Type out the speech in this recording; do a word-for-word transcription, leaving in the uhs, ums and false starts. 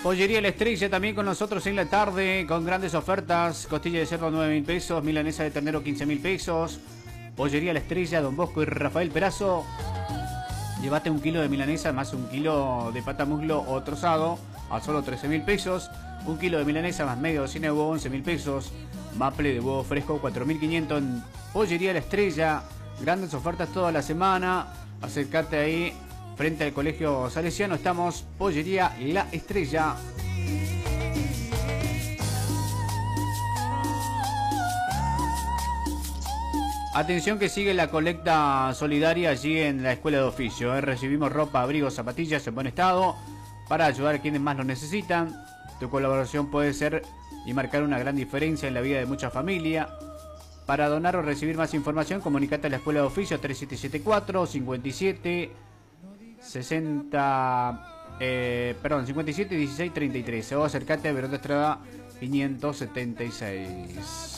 Pollería La Estrella también con nosotros en la tarde, con grandes ofertas. Costilla de cerdo nueve mil pesos, milanesa de ternero quince mil pesos. Pollería La Estrella, Don Bosco y Rafael Perazo. Llévate un kilo de milanesa más un kilo de pata muslo o trozado a solo trece mil pesos. Un kilo de milanesa más medio docena de huevo, once mil pesos. Maple de huevo fresco, cuatro mil quinientos en Pollería La Estrella. Grandes ofertas toda la semana. Acércate ahí frente al Colegio Salesiano. Estamos Pollería La Estrella. Atención que sigue la colecta solidaria allí en la Escuela de Oficio. ¿eh? Recibimos ropa, abrigos, zapatillas en buen estado para ayudar a quienes más lo necesitan. Tu colaboración puede ser y marcar una gran diferencia en la vida de mucha familia. Para donar o recibir más información, comunicate a la Escuela de Oficio tres siete siete cuatro, cincuenta y siete, sesenta, eh, perdón, cincuenta y siete, dieciséis, treinta y tres. O acércate a Verón de Estrada quinientos setenta y seis.